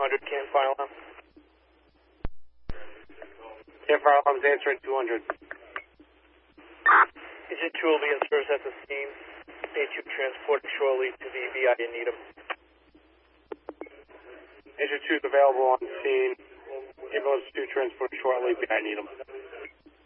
200, can fire alarm. Can fire alarm's answering 200. Agent 2 will be in service at the scene. A2 transported shortly to the VI in Needham. Agent 2 is available on scene. Ambulance 2 transported shortly behind Needham.